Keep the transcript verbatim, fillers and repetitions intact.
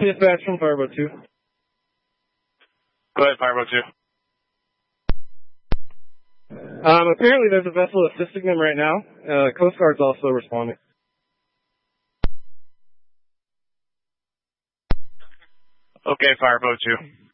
Dispatch from Fireboat two. Go ahead, Fireboat two. Um, apparently there's a vessel assisting them right now. Uh, Coast Guard's also responding. Okay, Fireboat two.